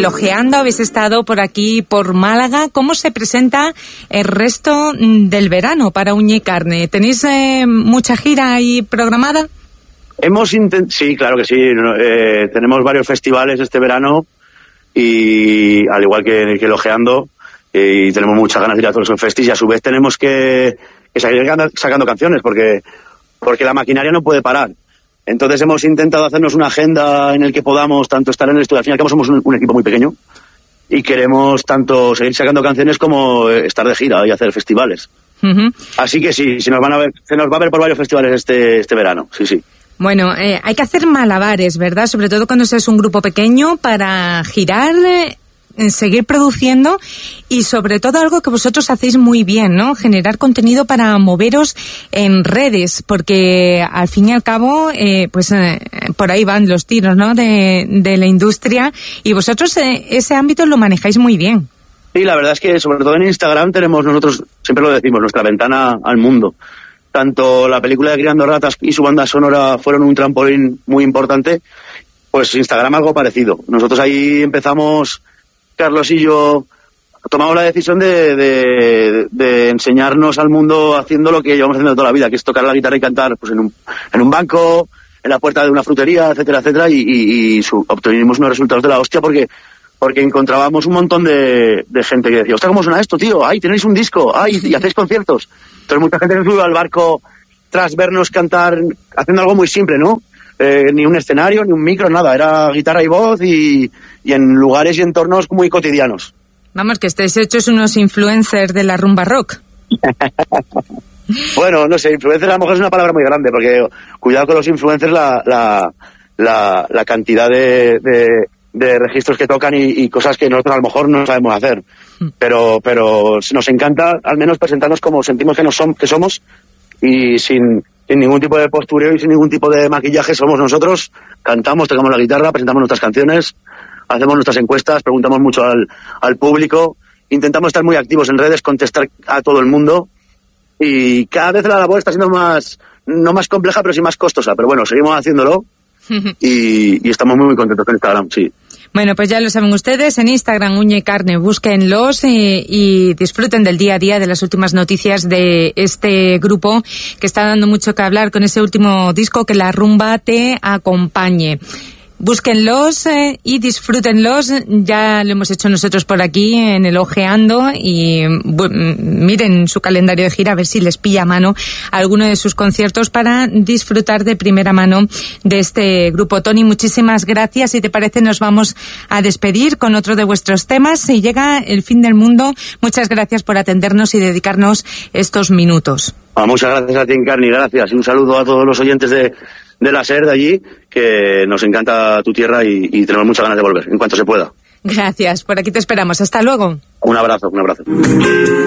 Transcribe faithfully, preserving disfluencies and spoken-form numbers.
el Ojeando, habéis estado por aquí, por Málaga. ¿Cómo se presenta el resto del verano para Uña y Carne? ¿Tenéis eh, mucha gira ahí programada? Hemos intent- sí, claro que sí. Eh, tenemos varios festivales este verano y al igual que, que el Ojeando, eh, y tenemos muchas ganas de ir a todos esos festis y a su vez tenemos que, que seguir sacando canciones porque, porque la maquinaria no puede parar. Entonces hemos intentado hacernos una agenda en el que podamos tanto estar en el estudio. Al fin y al cabo somos un, un equipo muy pequeño y queremos tanto seguir sacando canciones como estar de gira y hacer festivales. Uh-huh. Así que sí, se nos van a ver, se nos va a ver por varios festivales este, este verano, sí, sí. Bueno, eh, hay que hacer malabares, ¿verdad? Sobre todo cuando seas un grupo pequeño para girar, eh, seguir produciendo y sobre todo algo que vosotros hacéis muy bien, ¿no? Generar contenido para moveros en redes, porque al fin y al cabo, eh, pues eh, por ahí van los tiros, ¿no? De, de la industria y vosotros eh, ese ámbito lo manejáis muy bien. Sí, la verdad es que sobre todo en Instagram tenemos nosotros, siempre lo decimos, nuestra ventana al mundo. Tanto la película de Criando Ratas y su banda sonora fueron un trampolín muy importante, pues Instagram algo parecido. Nosotros ahí empezamos, Carlos y yo, tomamos la decisión de, de, de enseñarnos al mundo haciendo lo que llevamos haciendo toda la vida, que es tocar la guitarra y cantar pues en un, en un banco, en la puerta de una frutería, etcétera, etcétera, y, y, y su, obtuvimos unos resultados de la hostia porque porque encontrábamos un montón de, de gente que decía, ostras, ¿cómo suena esto, tío? ¡Ay, tenéis un disco! ¡Ay, y hacéis conciertos! Entonces mucha gente se subió al barco tras vernos cantar haciendo algo muy simple, ¿no? Eh, ni un escenario, ni un micro, nada. Era guitarra y voz y, y en lugares y entornos muy cotidianos. Vamos, que estáis hechos unos influencers de la rumba rock. Bueno, no sé, influencer a lo mejor es una palabra muy grande, porque cuidado con los influencers la, la, la, la cantidad de... de de registros que tocan y, y cosas que nosotros a lo mejor no sabemos hacer, pero pero nos encanta al menos presentarnos como sentimos que nos som- que somos y sin, sin ningún tipo de postureo y sin ningún tipo de maquillaje somos nosotros, cantamos, tocamos la guitarra, presentamos nuestras canciones, hacemos nuestras encuestas, preguntamos mucho al, al público, intentamos estar muy activos en redes, contestar a todo el mundo y cada vez la labor está siendo más, no más compleja pero sí más costosa, pero bueno, seguimos haciéndolo y, y estamos muy, muy contentos con Instagram, sí. Bueno, pues ya lo saben ustedes, en Instagram, Uña y Carne, búsquenlos y, y disfruten del día a día, de las últimas noticias de este grupo que está dando mucho que hablar con ese último disco, Que la rumba te acompañe. Búsquenlos eh, y disfrútenlos. Ya lo hemos hecho nosotros por aquí en el Ojeando y bu- miren su calendario de gira a ver si les pilla a mano alguno de sus conciertos para disfrutar de primera mano de este grupo. Tony, muchísimas gracias. Si te parece, nos vamos a despedir con otro de vuestros temas. Si llega el fin del mundo, muchas gracias por atendernos y dedicarnos estos minutos. Ah, muchas gracias a ti, Encarni, gracias. Y un saludo a todos los oyentes de, de la SER de allí, que nos encanta tu tierra y, y tenemos muchas ganas de volver, en cuanto se pueda. Gracias, por aquí te esperamos. Hasta luego. Un abrazo, un abrazo.